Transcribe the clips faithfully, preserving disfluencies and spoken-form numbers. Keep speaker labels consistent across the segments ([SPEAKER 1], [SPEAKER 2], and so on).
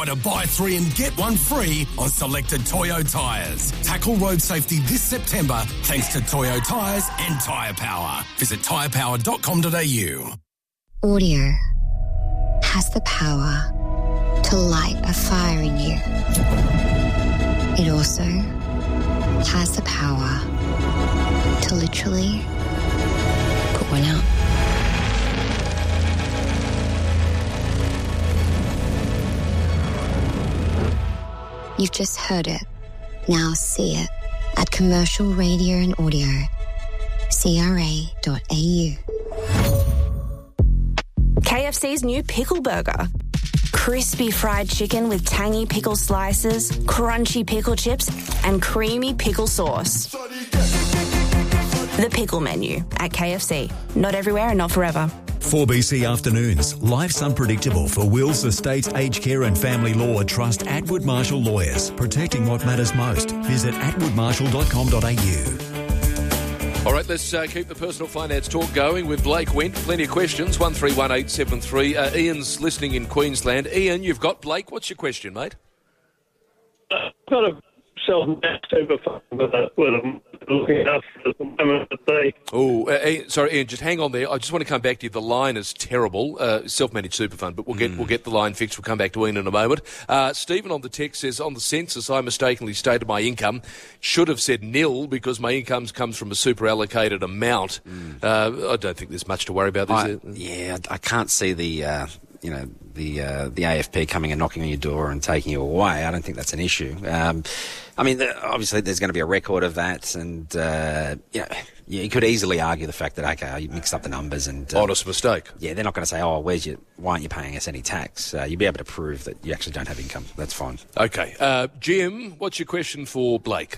[SPEAKER 1] Try to buy three and get one free on selected Toyo tyres. Tackle road safety this September thanks to Toyo tyres and Tyre Power. Visit tyre power dot com dot a u.
[SPEAKER 2] Audio has the power to light a fire in you. It also has the power to literally put one out. You've just heard it. Now see it at Commercial Radio and Audio. C R A dot A U.
[SPEAKER 3] K F C's new Pickle Burger. Crispy fried chicken with tangy pickle slices, crunchy pickle chips, and creamy pickle sauce. The Pickle Menu at K F C. Not everywhere and not forever.
[SPEAKER 4] four B C Afternoons. Life's unpredictable for wills, estates, aged care and family law. Trust Atwood Marshall Lawyers. Protecting what matters most. Visit atwood marshall dot com dot a u.
[SPEAKER 5] All right, let's uh, keep the personal finance talk going with Blake Went. Plenty of questions. one three one eight seven three. Uh, Ian's listening in Queensland. Ian, you've got Blake. What's your question, mate?
[SPEAKER 6] I've got a self-managed super fund that I'm looking after at the moment. They...
[SPEAKER 5] Oh, uh, Ian, sorry, Ian, just hang on there. I just want to come back to you. The line is terrible. Uh, self-managed super fund, but we'll get mm. we'll get the line fixed. We'll come back to Ian in a moment. Uh, Stephen on the text says, on the census, I mistakenly stated my income. Should have said nil because my income comes from a super allocated amount. Mm. Uh, I don't think there's much to worry about.
[SPEAKER 7] I,
[SPEAKER 5] Is there?
[SPEAKER 7] Yeah, I can't see the... Uh, you know, the uh, the A F P coming and knocking on your door and taking you away. I don't think that's an issue. Um, I mean, the, obviously there's going to be a record of that, and uh, you know, you could easily argue the fact that, okay, you mixed up the numbers and... Uh,
[SPEAKER 5] honest mistake.
[SPEAKER 7] Yeah, they're not going to say, oh, where's your, why aren't you paying us any tax? Uh, you'll be able to prove that you actually don't have income. That's fine.
[SPEAKER 5] Okay. Uh, Jim, what's your question for Blake?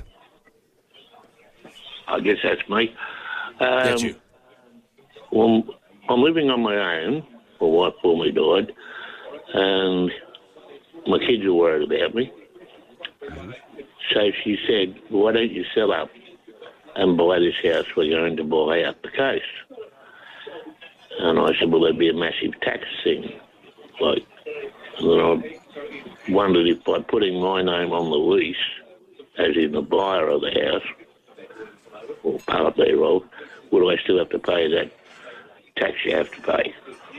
[SPEAKER 6] I guess that's me. Um,
[SPEAKER 5] That's you.
[SPEAKER 6] Well, I'm living on my own. My wife before me died, and my kids are worried about me. Mm-hmm. So she said, why don't you sell up and buy this house we're going to buy up the coast? And I said, well, there'd be a massive tax thing. Like, and then I wondered if by putting my name on the lease, as in the buyer of the house, or part thereof, would I still have to pay that tax you have to pay?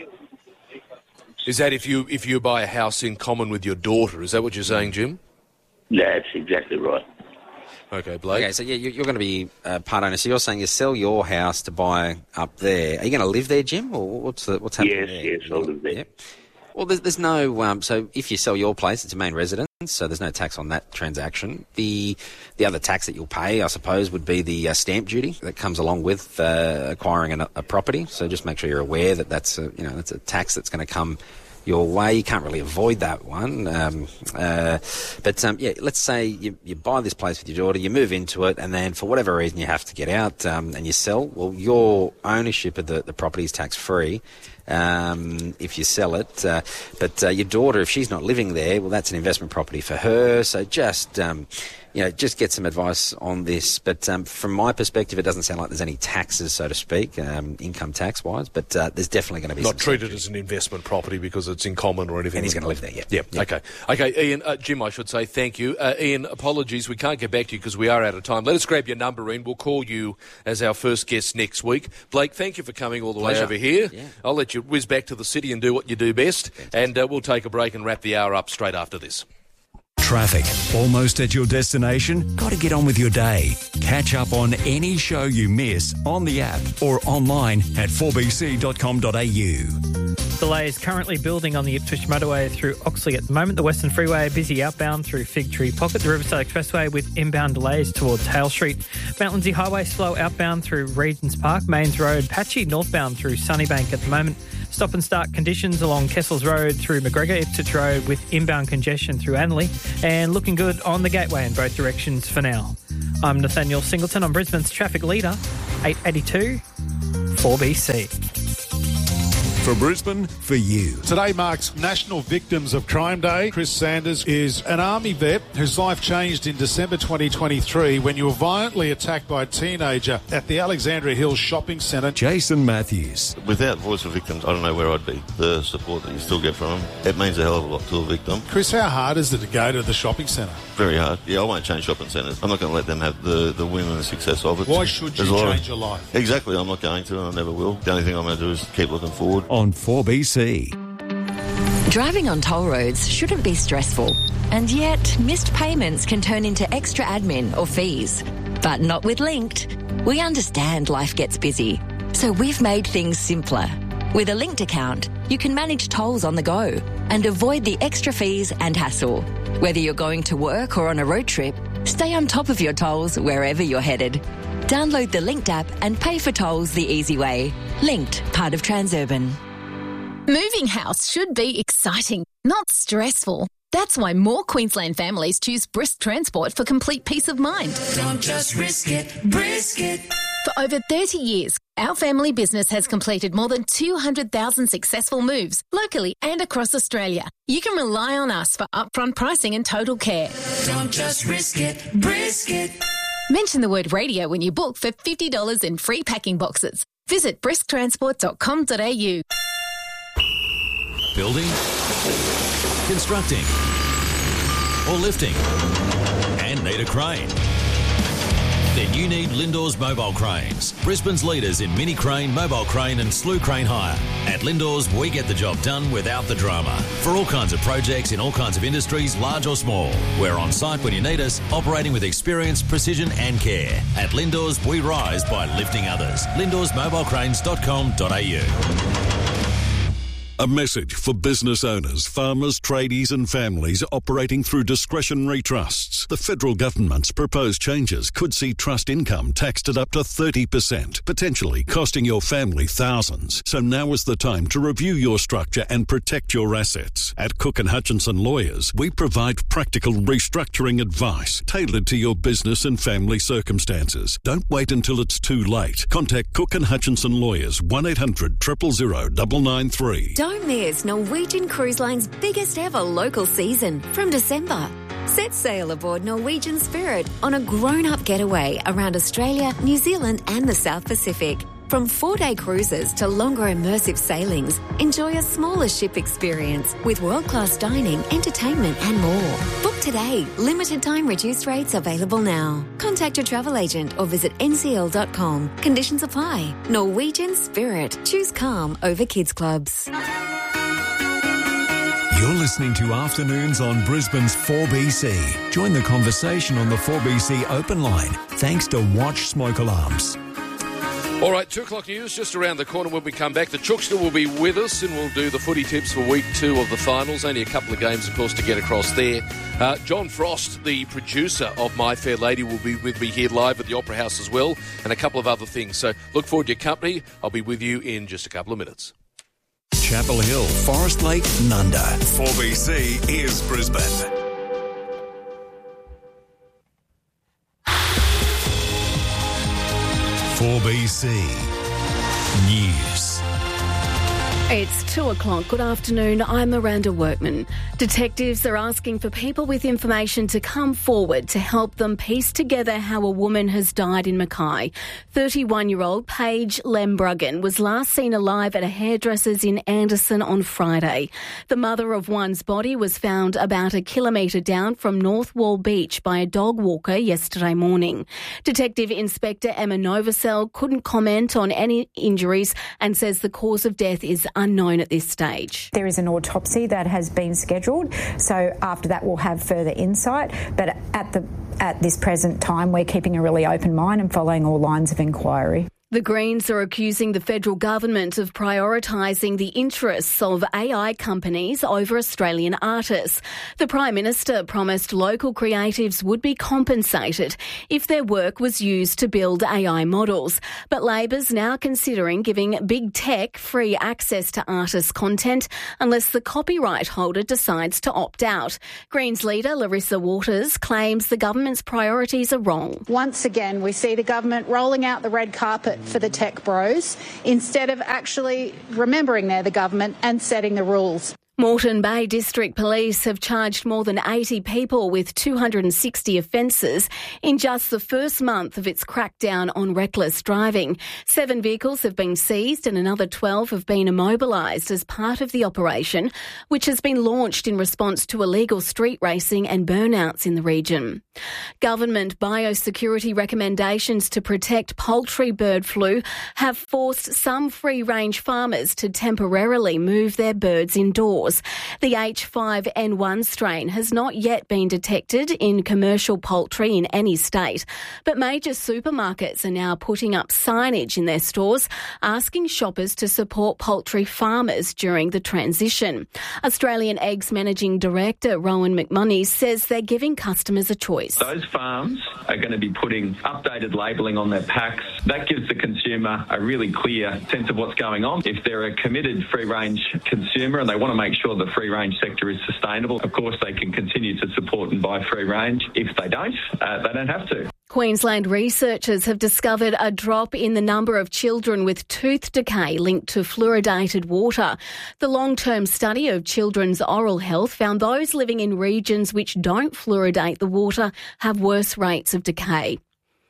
[SPEAKER 5] Is that if you if you buy a house in common with your daughter? Is that what you're saying, Jim?
[SPEAKER 6] That's exactly right.
[SPEAKER 5] Okay, Blake.
[SPEAKER 7] Okay, so yeah, you're going to be uh, part owner. So you're saying you sell your house to buy up there. Are you going to live there, Jim, or what's the, what's happening
[SPEAKER 6] yes,
[SPEAKER 7] there?
[SPEAKER 6] Yes, yes, I'll live there.
[SPEAKER 7] Yep. Well, there's, there's no... Um, so if you sell your place, it's a main residence, so there's no tax on that transaction. The the other tax that you'll pay, I suppose, would be the uh, stamp duty that comes along with uh, acquiring an, a property. So just make sure you're aware that that's a, you know, that's a tax that's going to come your way. You can't really avoid that one. Um, uh, but, um, yeah, let's say you, you buy this place with your daughter, you move into it, and then for whatever reason you have to get out um, and you sell. Well, your ownership of the, the property is tax-free. Um, if you sell it. Uh, but uh, your daughter, if she's not living there, well, that's an investment property for her. So just, um, you know, just get some advice on this. But um, from my perspective, it doesn't sound like there's any taxes, so to speak, um, income tax-wise. But uh, there's definitely going to be
[SPEAKER 5] not
[SPEAKER 7] some
[SPEAKER 5] treated as an investment property because it's in common or anything.
[SPEAKER 7] And he's going to live there, yeah.
[SPEAKER 5] Yeah,
[SPEAKER 7] yeah.
[SPEAKER 5] okay. Okay, Ian, uh, Jim, I should say, thank you. Uh, Ian, apologies, we can't get back to you because we are out of time. Let us grab your number, Ian. We'll call you as our first guest next week. Blake, thank you for coming all the
[SPEAKER 7] Pleasure.
[SPEAKER 5] way over here.
[SPEAKER 7] Yeah.
[SPEAKER 5] I'll let you whiz back to the city and do what you do best.
[SPEAKER 7] Fantastic.
[SPEAKER 5] And uh, we'll take a break and wrap the hour up straight after this.
[SPEAKER 4] Traffic. Almost at your destination? Got to get on with your day. Catch up on any show you miss on the app or online at four b c dot com dot a u.
[SPEAKER 8] Delays currently building on the Ipswich motorway through Oxley at the moment. The Western Freeway busy outbound through Fig Tree Pocket. The Riverside Expressway with inbound delays towards Hale Street. Mount Lindesay Highway slow outbound through Regents Park. Mains Road patchy northbound through Sunnybank at the moment. Stop and start conditions along Kessels Road through McGregor, Ipswich Road with inbound congestion through Annerley, and looking good on the Gateway in both directions for now. I'm Nathaniel Singleton on Brisbane's traffic leader, eight eighty-two four B C.
[SPEAKER 4] For Brisbane, for you.
[SPEAKER 9] Today marks National Victims of Crime Day. Chris Sanders is an Army vet whose life changed in December twenty twenty-three when you were violently attacked by a teenager at the Alexandria Hills Shopping Centre.
[SPEAKER 4] Jason Matthews.
[SPEAKER 10] Without Voice for Victims, I don't know where I'd be. The support that you still get from them, it means a hell of a lot to a victim.
[SPEAKER 9] Chris, how hard is it to go to the shopping centre?
[SPEAKER 10] Very hard. Yeah, I won't change shopping centres. I'm not going to let them have the, the win and the success of it.
[SPEAKER 9] Why should you change of, your life?
[SPEAKER 10] Exactly, I'm not going to and I never will. The only thing I'm going to do is keep looking forward.
[SPEAKER 4] On four B C.
[SPEAKER 11] Driving on toll roads shouldn't be stressful, and yet missed payments can turn into extra admin or fees. But not with Linked. We understand life gets busy, so we've made things simpler. With a Linked account, you can manage tolls on the go and avoid the extra fees and hassle. Whether you're going to work or on a road trip, stay on top of your tolls wherever you're headed. Download the Linked app and pay for tolls the easy way. Linked, part of Transurban.
[SPEAKER 12] Moving house should be exciting, not stressful. That's why more Queensland families choose Brisk Transport for complete peace of mind.
[SPEAKER 13] Don't just risk it, brisk it.
[SPEAKER 12] For over thirty years, our family business has completed more than two hundred thousand successful moves locally and across Australia. You can rely on us for upfront pricing and total care.
[SPEAKER 13] Don't just risk it, brisk it.
[SPEAKER 12] Mention the word radio when you book for fifty dollars in free packing boxes. Visit brisk transport dot com dot a u.
[SPEAKER 14] Building, constructing, or lifting, and need a crane? Then you need Lindor's Mobile Cranes, Brisbane's leaders in mini crane, mobile crane and slew crane hire. At Lindor's, we get the job done without the drama. For all kinds of projects in all kinds of industries, large or small. We're on site when you need us, operating with experience, precision and care. At Lindor's, we rise by lifting others. lindors mobile cranes dot com dot a u.
[SPEAKER 15] A message for business owners, farmers, tradies and families operating through discretionary trusts. The federal government's proposed changes could see trust income taxed at up to thirty percent, potentially costing your family thousands. So now is the time to review your structure and protect your assets. At Cook and Hutchinson Lawyers, we provide practical restructuring advice tailored to your business and family circumstances. Don't wait until it's too late. Contact Cook and Hutchinson Lawyers, one eight hundred, zero zero zero, nine nine three.
[SPEAKER 16] Don't miss Norwegian Cruise Line's biggest ever local season from December. Set sail aboard Norwegian Spirit on a grown-up getaway around Australia, New Zealand and the South Pacific. From four-day cruises to longer immersive sailings, enjoy a smaller ship experience with world-class dining, entertainment and more. Book today. Limited time reduced rates available now. Contact your travel agent or visit n c l dot com. Conditions apply. Norwegian Spirit. Choose calm over kids clubs.
[SPEAKER 4] You're listening to Afternoons on Brisbane's four B C. Join the conversation on the four B C open line thanks to Watch Smoke Alarms.
[SPEAKER 5] All right, two o'clock news just around the corner. When we come back, the Chookster will be with us and we'll do the footy tips for week two of the finals. Only a couple of games, of course, to get across there. Uh, John Frost, the producer of My Fair Lady, will be with me here live at the Opera House as well, and a couple of other things. So look forward to your company. I'll be with you in just a couple of minutes.
[SPEAKER 4] Chapel Hill, Forest Lake, Nunda.
[SPEAKER 1] four B C is Brisbane.
[SPEAKER 4] four B C News.
[SPEAKER 17] It's two o'clock. Good afternoon. I'm Miranda Workman. Detectives are asking for people with information to come forward to help them piece together how a woman has died in Mackay. thirty-one-year-old Paige Lembruggen was last seen alive at a hairdresser's in Anderson on Friday. The mother of one's body was found about a kilometre down from North Wall Beach by a dog walker yesterday morning. Detective Inspector Emma Novosel couldn't comment on any injuries and says the cause of death is unknown at this stage.
[SPEAKER 18] There is an autopsy that has been scheduled, so after that we'll have further insight, but at the at this present time we're keeping a really open mind and following all lines of inquiry.
[SPEAKER 17] The Greens are accusing the federal government of prioritising the interests of A I companies over Australian artists. The Prime Minister promised local creatives would be compensated if their work was used to build A I models. But Labor's now considering giving big tech free access to artists' content unless the copyright holder decides to opt out. Greens leader Larissa Waters claims the government's priorities are wrong.
[SPEAKER 19] Once again, we see the government rolling out the red carpet it for the tech bros instead of actually remembering they're the government and setting the rules.
[SPEAKER 17] Moreton Bay District Police have charged more than eighty people with two hundred sixty offences in just the first month of its crackdown on reckless driving. Seven vehicles have been seized and another twelve have been immobilised as part of the operation, which has been launched in response to illegal street racing and burnouts in the region. Government biosecurity recommendations to protect poultry bird flu have forced some free-range farmers to temporarily move their birds indoors. The H five N one strain has not yet been detected in commercial poultry in any state, but major supermarkets are now putting up signage in their stores asking shoppers to support poultry farmers during the transition. Australian Eggs Managing Director Rowan McMoney says they're giving customers a choice.
[SPEAKER 20] Those farms are going to be putting updated labelling on their packs. That gives the consumer a really clear sense of what's going on. If they're a committed free-range consumer and they want to make sure the free-range sector is sustainable, of course they can continue to support and buy free-range. If they don't, uh, they don't have to.
[SPEAKER 17] Queensland researchers have discovered a drop in the number of children with tooth decay linked to fluoridated water. The long-term study of children's oral health found those living in regions which don't fluoridate the water have worse rates of decay.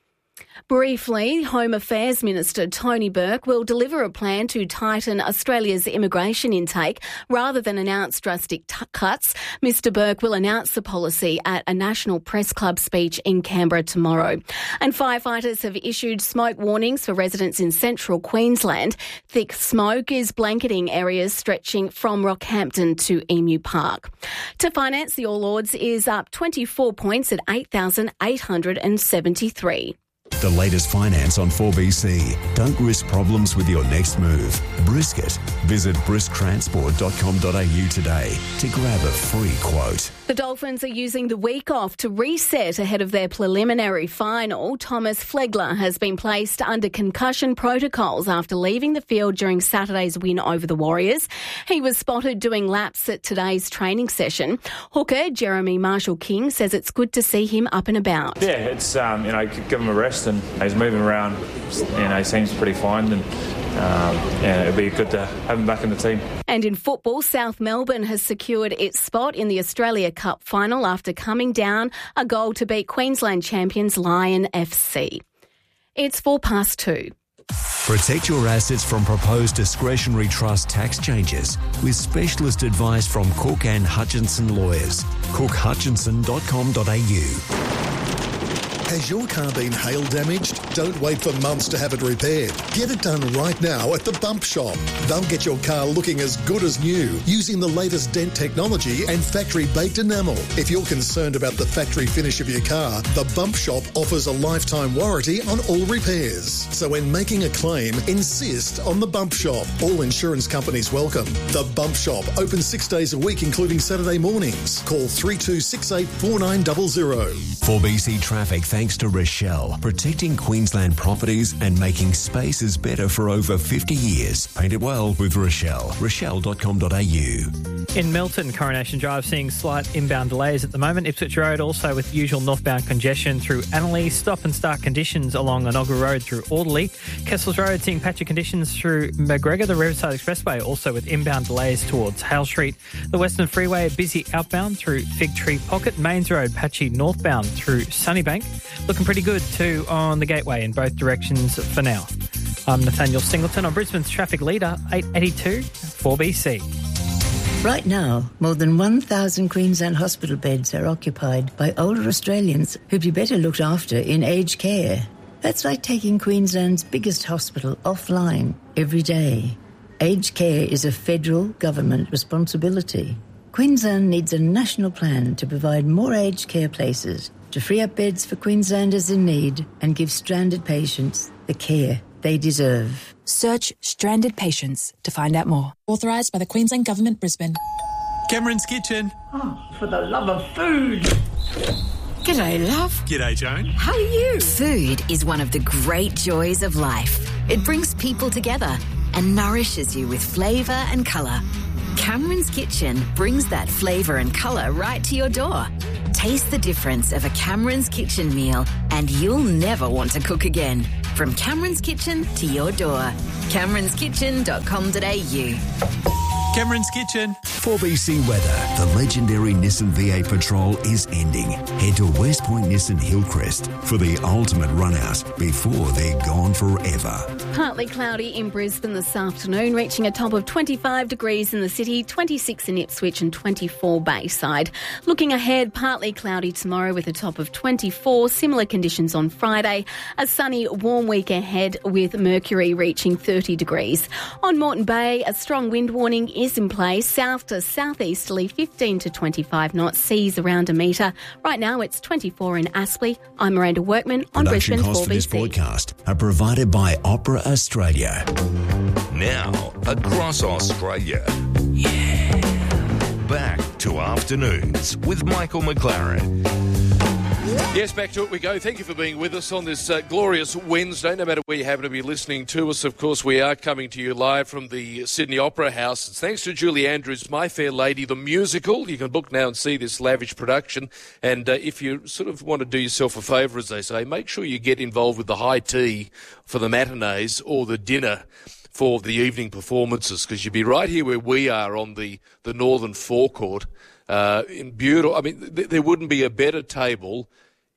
[SPEAKER 17] Briefly, Home Affairs Minister Tony Burke will deliver a plan to tighten Australia's immigration intake rather than announce drastic t- cuts. Mr Burke will announce the policy at a National Press Club speech in Canberra tomorrow. And firefighters have issued smoke warnings for residents in central Queensland. Thick smoke is blanketing areas stretching from Rockhampton to Emu Park. To finance, the All Ords is up twenty-four points at eight thousand eight hundred seventy-three.
[SPEAKER 4] The latest finance on four B C. Don't risk problems with your next move. Brisket. Visit brisk transport dot com dot a u today to grab a free quote.
[SPEAKER 17] The Dolphins are using the week off to reset ahead of their preliminary final. Thomas Flegler has been placed under concussion protocols after leaving the field during Saturday's win over the Warriors. He was spotted doing laps at today's training session. Hooker Jeremy Marshall-King says it's good to see him up and about.
[SPEAKER 21] Yeah, it's, um, you know, give him a rest and he's moving around. You know, he seems pretty fine and Um, yeah, it'd be good to have him back in the team.
[SPEAKER 17] And in football, South Melbourne has secured its spot in the Australia Cup final after coming down a goal to beat Queensland champions Lion F C. It's four past two.
[SPEAKER 4] Protect your assets from proposed discretionary trust tax changes with specialist advice from Cook and Hutchinson Lawyers. cook hutchinson dot com dot a u.
[SPEAKER 22] Has your car been hail damaged? Don't wait for months to have it repaired. Get it done right now at the Bump Shop. They'll get your car looking as good as new using the latest dent technology and factory-baked enamel. If you're concerned about the factory finish of your car, the Bump Shop offers a lifetime warranty on all repairs. So when making a claim, insist on the Bump Shop. All insurance companies welcome. The Bump Shop, open six days a week, including Saturday mornings. Call three two six eight four nine zero zero.
[SPEAKER 4] four B C Traffic thanks to Rochelle, protecting Queensland properties and making spaces better for over fifty years. Paint it well with Rochelle. rochelle dot com dot a u.
[SPEAKER 8] In Milton, Coronation Drive seeing slight inbound delays at the moment. Ipswich Road also with usual northbound congestion through Annerley. Stop and start conditions along Onogra Road through Alderley. Kessels Road seeing patchy conditions through McGregor. The Riverside Expressway also with inbound delays towards Hale Street. The Western Freeway busy outbound through Fig Tree Pocket. Mains Road patchy northbound through Sunnybank. Looking pretty good too on the Gateway in both directions for now. I'm Nathaniel Singleton on Brisbane's traffic leader, eight eighty-two four B C.
[SPEAKER 23] Right now, more than one thousand Queensland hospital beds are occupied by older Australians who'd be better looked after in aged care. That's like taking Queensland's biggest hospital offline every day. Aged care is a federal government responsibility. Queensland needs a national plan to provide more aged care places, to free up beds for Queenslanders in need and give stranded patients the care they deserve.
[SPEAKER 24] Search Stranded Patients to find out more. Authorised by the Queensland Government, Brisbane.
[SPEAKER 25] Cameron's Kitchen.
[SPEAKER 26] Oh, for the love of food.
[SPEAKER 27] G'day, love.
[SPEAKER 25] G'day, Joan.
[SPEAKER 27] How are you? Food is one of the great joys of life. It brings people together and nourishes you with flavour and colour. Cameron's Kitchen brings that flavour and colour right to your door. Taste the difference of a Cameron's Kitchen meal and you'll never want to cook again. From Cameron's Kitchen to your door. camerons kitchen dot com dot a u.
[SPEAKER 25] Cameron's Kitchen.
[SPEAKER 4] four B C weather. The legendary Nissan V eight Patrol is ending. Head to West Point Nissan Hillcrest for the ultimate run-out before they're gone forever.
[SPEAKER 17] Partly cloudy in Brisbane this afternoon, reaching a top of twenty-five degrees in the city, twenty-six in Ipswich and twenty-four Bayside. Looking ahead, partly cloudy tomorrow with a top of twenty-four. Similar conditions on Friday. A sunny, warm week ahead with Mercury reaching thirty degrees. On Moreton Bay, a strong wind warning is in place, south to southeasterly, fifteen to twenty-five knots, seas around a metre. Right now it's twenty-four in Aspley. I'm Miranda Workman on
[SPEAKER 4] Production
[SPEAKER 17] Brisbane
[SPEAKER 4] costs
[SPEAKER 17] four
[SPEAKER 4] for
[SPEAKER 17] B
[SPEAKER 4] this
[SPEAKER 17] C.
[SPEAKER 4] broadcast are provided by Opera Australia.
[SPEAKER 2] Now, across Australia. Yeah. Back to Afternoons with Michael McLaren.
[SPEAKER 5] Yes, back to it we go. Thank you for being with us on this uh, glorious Wednesday. No matter where you happen to be listening to us, of course, we are coming to you live from the Sydney Opera House. It's thanks to Julie Andrews' My Fair Lady, the musical. You can book now and see this lavish production. And uh, if you sort of want to do yourself a favour, as they say, make sure you get involved with the high tea for the matinees or the dinner for the evening performances, because you'll be right here where we are on the, the northern forecourt. Uh, in beautiful, I mean, th- there wouldn't be a better table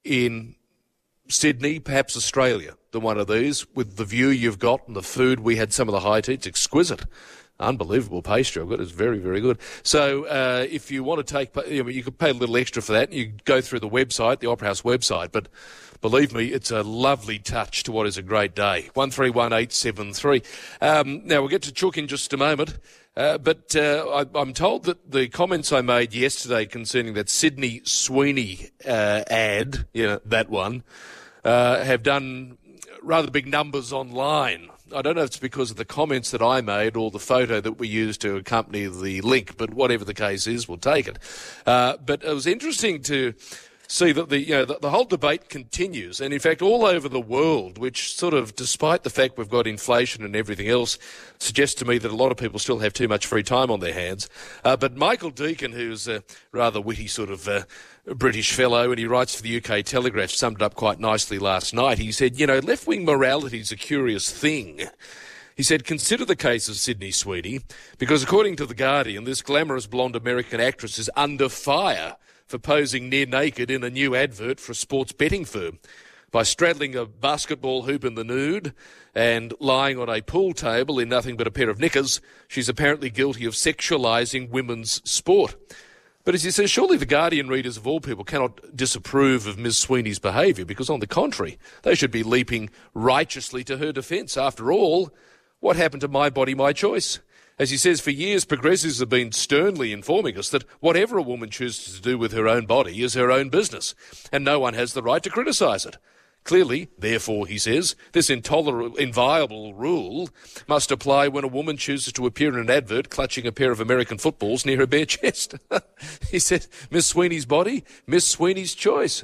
[SPEAKER 5] in Sydney, perhaps Australia, than one of these, with the view you've got and the food. We had some of the high tea. It's exquisite. Unbelievable pastry I've got. It's very, very good. So uh, if you want to take, you know, you could pay a little extra for that, and you go through the website, the Opera House website. But believe me, it's a lovely touch to what is a great day. one three one eight seven three. Um, now, we'll get to Chook in just a moment. Uh, but uh, I, I'm told that the comments I made yesterday concerning that Sydney Sweeney uh, ad, you know, that one, uh, have done rather big numbers online. I don't know if it's because of the comments that I made or the photo that we used to accompany the link, but whatever the case is, we'll take it. Uh, but it was interesting to see that the you know the, the whole debate continues, and in fact all over the world, which sort of, despite the fact we've got inflation and everything else, suggests to me that a lot of people still have too much free time on their hands. Uh, but Michael Deacon, who's a rather witty sort of uh, British fellow, and he writes for the U K Telegraph, summed it up quite nicely last night. He said, you know, left-wing morality is a curious thing. He said, consider the case of Sydney Sweeney, because according to The Guardian, this glamorous blonde American actress is under fire for posing near naked in a new advert for a sports betting firm. By straddling a basketball hoop in the nude and lying on a pool table in nothing but a pair of knickers, she's apparently guilty of sexualising women's sport. But as he says, surely the Guardian readers of all people cannot disapprove of Miss Sweeney's behaviour, because on the contrary, they should be leaping righteously to her defence. After all, what happened to my body, my choice? As he says, for years, progressives have been sternly informing us that whatever a woman chooses to do with her own body is her own business, and no one has the right to criticise it. Clearly, therefore, he says, this intolerable, inviolable rule must apply when a woman chooses to appear in an advert clutching a pair of American footballs near her bare chest. He said, Miss Sweeney's body, Miss Sweeney's choice.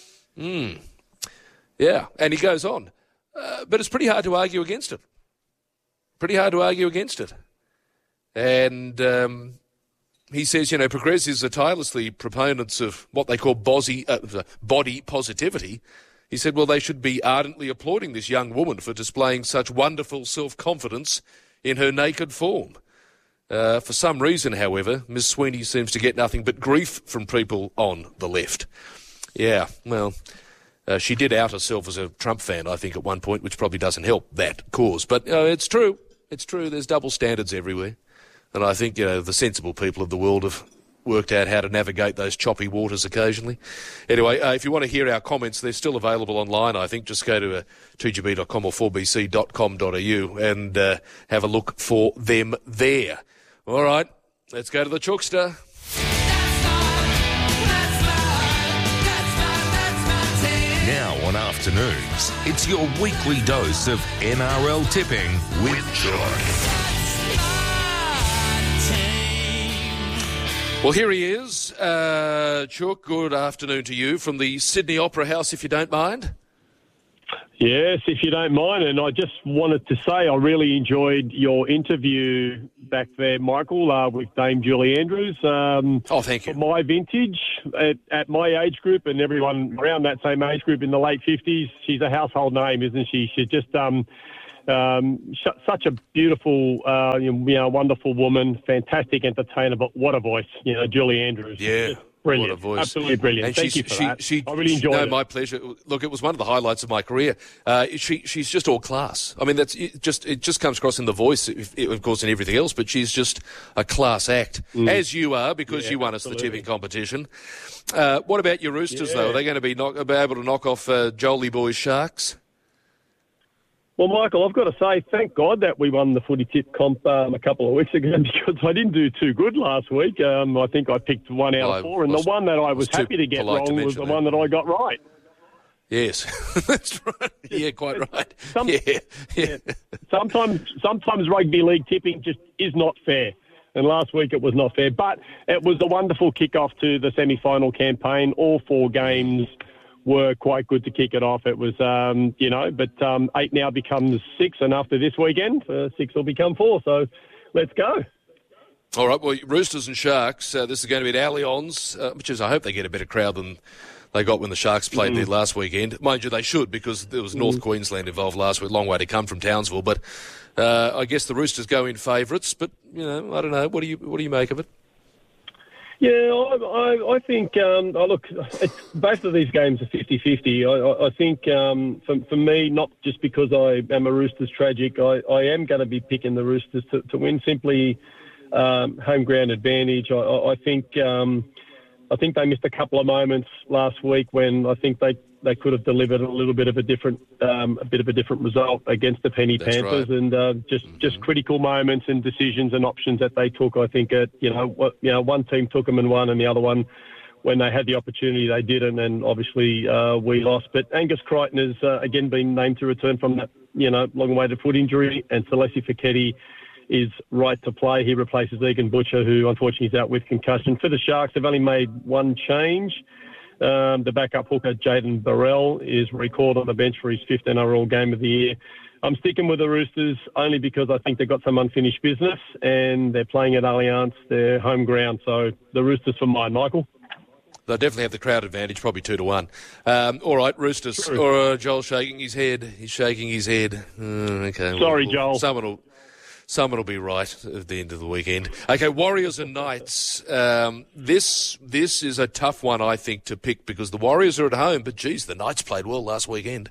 [SPEAKER 5] Hmm. Yeah, and he goes on. Uh, but it's pretty hard to argue against it. Pretty hard to argue against it. And um, he says, you know, progressives are tirelessly proponents of what they call bozzy, uh, body positivity. He said, well, they should be ardently applauding this young woman for displaying such wonderful self-confidence in her naked form. Uh, for some reason, however, Miss Sweeney seems to get nothing but grief from people on the left. Yeah, well, uh, she did out herself as a Trump fan, I think, at one point, which probably doesn't help that cause. But uh, it's true. It's true. There's double standards everywhere. And I think, you know, the sensible people of the world have worked out how to navigate those choppy waters occasionally. Anyway, uh, if you want to hear our comments, they're still available online, I think. Just go to uh, two g b dot com or four b c dot com dot a u and uh, have a look for them there. All right, let's go to the Chookster.
[SPEAKER 2] Now on Afternoons, it's your weekly dose of N R L tipping with Chook.
[SPEAKER 5] Well, here he is. Uh, Chook, good afternoon to you from the Sydney Opera House, if you don't mind.
[SPEAKER 3] Yes, if you don't mind. And I just wanted to say I really enjoyed your interview back there, Michael, uh, with Dame Julie Andrews. Um,
[SPEAKER 5] oh, thank you.
[SPEAKER 3] For my vintage, at, at my age group and everyone around that same age group in the late fifties, she's a household name, isn't she? She's just um, um, sh- such a beautiful, uh, you know, wonderful woman, fantastic entertainer, but what a voice, you know, Julie Andrews.
[SPEAKER 5] Yeah.
[SPEAKER 3] Brilliant.
[SPEAKER 5] What a voice.
[SPEAKER 3] Absolutely brilliant.
[SPEAKER 5] And
[SPEAKER 3] Thank
[SPEAKER 5] she,
[SPEAKER 3] you for
[SPEAKER 5] she,
[SPEAKER 3] that.
[SPEAKER 5] She,
[SPEAKER 3] I really enjoyed
[SPEAKER 5] no,
[SPEAKER 3] it.
[SPEAKER 5] my pleasure. Look, it was one of the highlights of my career. Uh, she, she's just all class. I mean, that's it just it just comes across in the voice, if, of course, and everything else. But she's just a class act, mm. as you are, because
[SPEAKER 3] yeah,
[SPEAKER 5] you won
[SPEAKER 3] absolutely.
[SPEAKER 5] us the tipping competition. Uh, what about your Roosters,
[SPEAKER 3] yeah.
[SPEAKER 5] though? Are they going to be, knock, be able to knock off uh, Jolie Boys Sharks?
[SPEAKER 3] Well, Michael, I've got to say, thank God that we won the footy tip comp um, a couple of weeks ago because I didn't do too good last week. Um, I think I picked one out
[SPEAKER 5] well,
[SPEAKER 3] of four, and
[SPEAKER 5] was,
[SPEAKER 3] the one that I was,
[SPEAKER 5] was
[SPEAKER 3] happy to get wrong
[SPEAKER 5] to
[SPEAKER 3] was the
[SPEAKER 5] that.
[SPEAKER 3] one that I got right.
[SPEAKER 5] Yes, that's right. Yeah, quite right.
[SPEAKER 3] Some,
[SPEAKER 5] yeah. Yeah.
[SPEAKER 3] yeah. Sometimes, sometimes rugby league tipping just is not fair. And last week it was not fair. But it was a wonderful kick-off to the semi-final campaign. All four games were quite good to kick it off. It was, um, you know, but um, eight now becomes six, and after this weekend, uh, six will become four. So let's go.
[SPEAKER 5] All right, well, Roosters and Sharks, uh, this is going to be at Allianz, uh, which is, I hope they get a better crowd than they got when the Sharks played mm. there last weekend. Mind you, they should, because there was North mm. Queensland involved last week, long way to come from Townsville. But uh, I guess the Roosters go in favourites, but, you know, I don't know. What do you what do you make of it?
[SPEAKER 3] Yeah, I, I, I think, um, oh, look, it's, both of these games are fifty-fifty. I, I, I think, um, for, for me, not just because I am a Roosters tragic, I, I am going to be picking the Roosters to, to win, simply um, home ground advantage. I, I think um, I think they missed a couple of moments last week when I think they, they could have delivered a little bit of a different um, a bit of a different result against the Penny
[SPEAKER 5] That's
[SPEAKER 3] Panthers,
[SPEAKER 5] right.
[SPEAKER 3] and uh, just mm-hmm. just critical moments and decisions and options that they took. I think at you know what you know one team took them and won, and the other one, when they had the opportunity, they didn't, and obviously uh, we lost. But Angus Crichton has uh, again been named to return from that you know long-awaited foot injury, and Celeste Fekete is right to play. He replaces Egan Butcher, who unfortunately is out with concussion. For the Sharks, they've only made one change. Um, the backup hooker, Jaden Burrell, is recalled on the bench for his fifth N R L game of the year. I'm sticking with the Roosters only because I think they've got some unfinished business and they're playing at Allianz, their home ground. So the Roosters for mine, Michael.
[SPEAKER 5] They'll definitely have the crowd advantage, probably two to one. Um, all right, Roosters.
[SPEAKER 3] True.
[SPEAKER 5] Or uh, Joel shaking his head. He's shaking his head. Uh, okay.
[SPEAKER 3] Sorry,
[SPEAKER 5] well,
[SPEAKER 3] Joel.
[SPEAKER 5] Someone will... Someone will be right at the end of the weekend. Okay, Warriors and Knights. Um, this this is a tough one, I think, to pick because the Warriors are at home, but, geez, the Knights played well last weekend.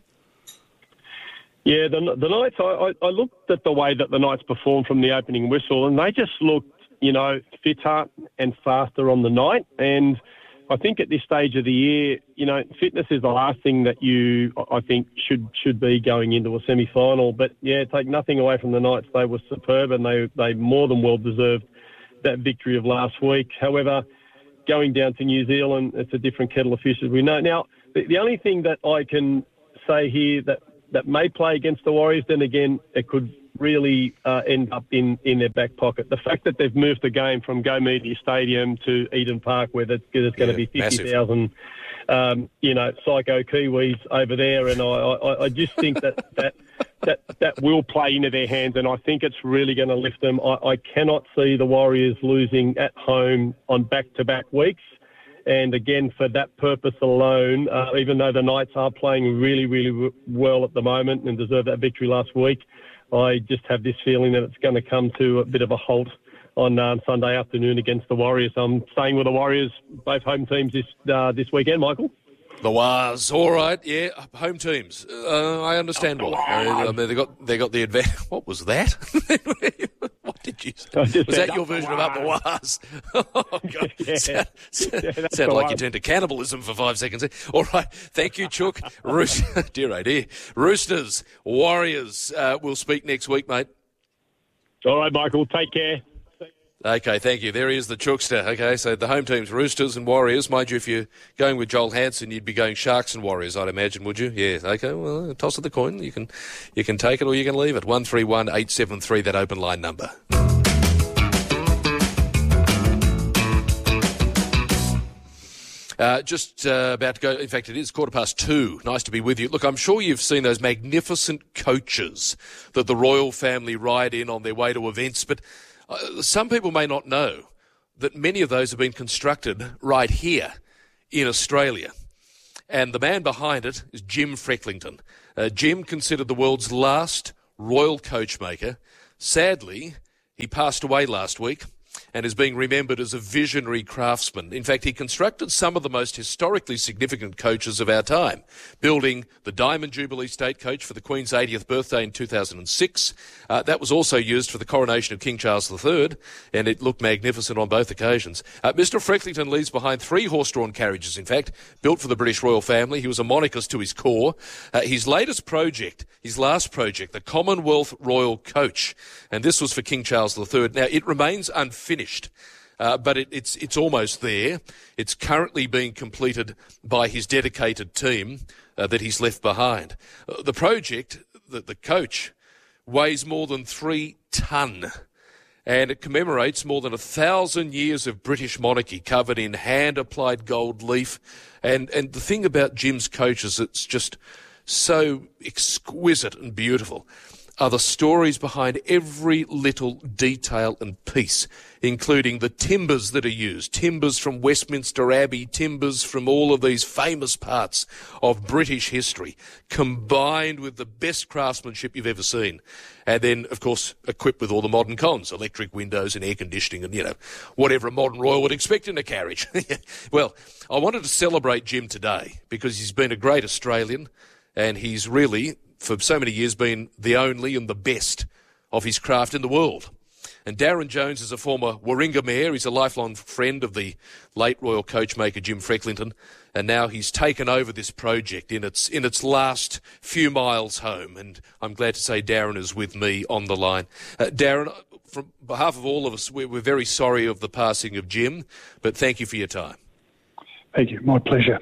[SPEAKER 3] Yeah, the, the Knights, I, I, I looked at the way that the Knights performed from the opening whistle, and they just looked, you know, fitter and faster on the night. And I think at this stage of the year, you know, fitness is the last thing that you, I think, should should be going into a semi-final. But, yeah, take nothing away from the Knights. They were superb and they, they more than well deserved that victory of last week. However, going down to New Zealand, it's a different kettle of fish, as we know. Now, the, the only thing that I can say here that, that may play against the Warriors, then again, it could really uh, end up in, in their back pocket. The fact that they've moved the game from Go Media Stadium to Eden Park, where there's, there's going to
[SPEAKER 5] yeah,
[SPEAKER 3] be fifty thousand, um, you know, psycho Kiwis over there, and I, I, I just think that, that that that will play into their hands, and I think it's really going to lift them. I, I cannot see the Warriors losing at home on back-to-back weeks. And again, for that purpose alone, uh, even though the Knights are playing really, really w- well at the moment and deserve that victory last week, I just have this feeling that it's going to come to a bit of a halt on um, Sunday afternoon against the Warriors. I'm staying with the Warriors, both home teams this uh, this weekend, Michael.
[SPEAKER 5] The Wars, all right, yeah, home teams. Uh, I understand why. Uh, I mean, they got they got the advantage. What was that? What did you say? Was that your version of Up the Wars? Oh, God.
[SPEAKER 3] Yeah.
[SPEAKER 5] Sound,
[SPEAKER 3] Yeah,
[SPEAKER 5] sound
[SPEAKER 3] the
[SPEAKER 5] like
[SPEAKER 3] one.
[SPEAKER 5] you turned to cannibalism for five seconds. All right, thank you, Chook. Roos- dear, oh dear. Roosters, Warriors. Uh, we'll speak next week, mate.
[SPEAKER 3] All right, Michael, take care.
[SPEAKER 5] Okay, thank you. There he is, the Chookster. Okay, so the home teams, Roosters and Warriors. Mind you, if you're going with Joel Hansen, you'd be going Sharks and Warriors, I'd imagine, would you? Yeah, okay, well, toss of the coin. You can you can take it or you can leave it. one three one eight seven three, that open line number. Uh, just uh, about to go, in fact, it is quarter past two. Nice to be with you. Look, I'm sure you've seen those magnificent coaches that the royal family ride in on their way to events, but uh, some people may not know that many of those have been constructed right here in Australia. And the man behind it is Jim Frecklington. Uh, Jim, considered the world's last royal coachmaker. Sadly, he passed away last week and is being remembered as a visionary craftsman. In fact, he constructed some of the most historically significant coaches of our time, building the Diamond Jubilee State Coach for the Queen's eightieth birthday in two thousand six. Uh, that was also used for the coronation of King Charles the Third, and it looked magnificent on both occasions. Uh, Mister Frecklington leaves behind three horse-drawn carriages, in fact, built for the British royal family. He was a monarchist to his core. Uh, his latest project, his last project, the Commonwealth Royal Coach, and this was for King Charles the Third. Now, it remains unfinished. Uh, but it, it's it's almost there. It's currently being completed by his dedicated team uh, that he's left behind. Uh, the project, the, the coach, weighs more than three tonne, and it commemorates more than a thousand years of British monarchy covered in hand-applied gold leaf. And, and the thing about Jim's coaches, it's just so exquisite and beautiful, are the stories behind every little detail and piece, including the timbers that are used, timbers from Westminster Abbey, timbers from all of these famous parts of British history, combined with the best craftsmanship you've ever seen. And then, of course, equipped with all the modern cons, electric windows and air conditioning and, you know, whatever a modern royal would expect in a carriage. Well, I wanted to celebrate Jim today because he's been a great Australian and he's really, for so many years, been the only and the best of his craft in the world. And Darren Jones is a former Warringah mayor. He's a lifelong friend of the late royal coachmaker Jim Frecklington, and now he's taken over this project in its in its last few miles home. And I'm glad to say Darren is with me on the line. Uh, Darren, from behalf of all of us, we're, we're very sorry of the passing of Jim, but thank you for your time.
[SPEAKER 6] Thank you. My pleasure.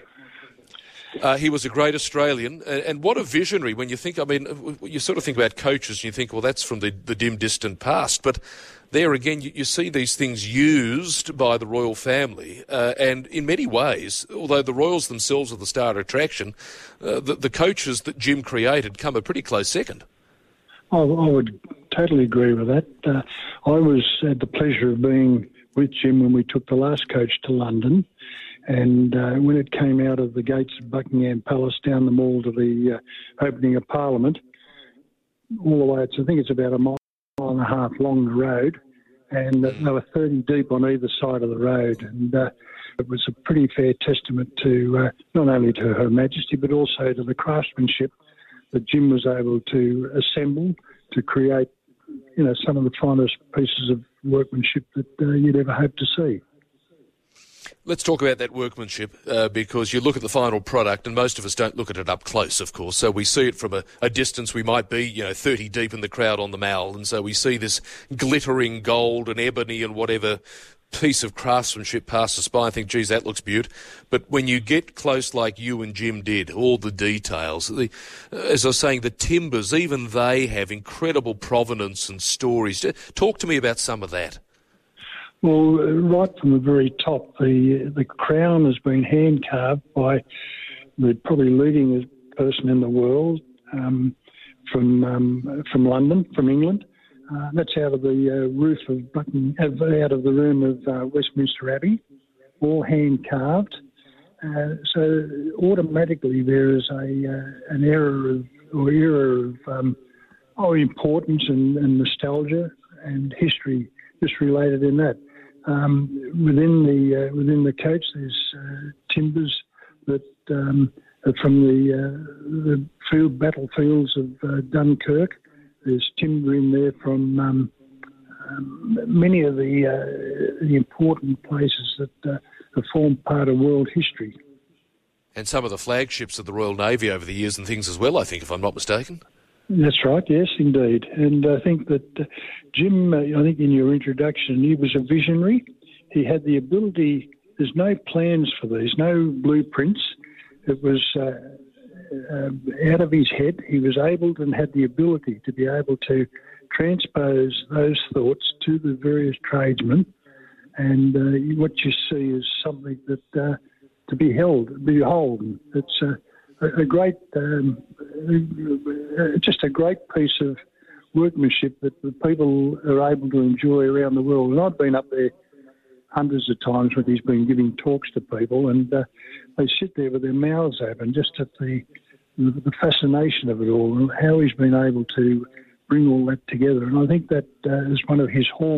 [SPEAKER 5] Uh, he was a great Australian, and, and what a visionary when you think, I mean, you sort of think about coaches and you think, well, that's from the, the dim, distant past. But there again, you, you see these things used by the royal family, uh, and in many ways, although the royals themselves are the star attraction, uh, the, the coaches that Jim created come a pretty close second.
[SPEAKER 6] I, I would totally agree with that. Uh, I was had the pleasure of being with Jim when we took the last coach to London. And uh, when it came out of the gates of Buckingham Palace down the mall to the uh, opening of Parliament, all the way, it's, I think it's about a mile and a half long, the road, and uh, they were thirty deep on either side of the road. And uh, it was a pretty fair testament to uh, not only to Her Majesty, but also to the craftsmanship that Jim was able to assemble to create, you know, some of the finest pieces of workmanship that uh, you'd ever hope to see.
[SPEAKER 5] Let's talk about that workmanship uh, because you look at the final product and most of us don't look at it up close, of course. So we see it from a, a distance. We might be, you know, thirty deep in the crowd on the Mall, and so we see this glittering gold and ebony and whatever piece of craftsmanship pass us by and think, geez, that looks beautiful. But when you get close like you and Jim did, all the details, the, as I was saying, the timbers, even they have incredible provenance and stories. Talk to me about some of that.
[SPEAKER 6] Well, right from the very top, the the crown has been hand carved by the probably leading person in the world um, from um, from London, from England. Uh, that's out of the uh, roof of Button, out of the room of uh, Westminster Abbey, all hand carved. Uh, so automatically there is a uh, an era of or era of um, oh, importance and, and nostalgia and history just related in that. Um, within the uh, within the coach, there's uh, timbers that um, are from the uh, the field battlefields of uh, Dunkirk. There's timber in there from um, um, many of the uh, the important places that uh, have formed part of world history.
[SPEAKER 5] And some of the flagships of the Royal Navy over the years and things as well, I think, if I'm not mistaken.
[SPEAKER 6] That's right, yes, indeed. And I think that uh, Jim, uh, I think in your introduction, he was a visionary. He had the ability, there's no plans for these, no blueprints. It was uh, uh, out of his head. He was able and had the ability to be able to transpose those thoughts to the various tradesmen. And uh, what you see is something that uh, to be held, beholden. It's a, a great, um, just a great piece of workmanship that the people are able to enjoy around the world. And I've been up there hundreds of times when he's been giving talks to people, and uh, they sit there with their mouths open just at the the fascination of it all and how he's been able to bring all that together. And I think that uh, is one of his hallmarks.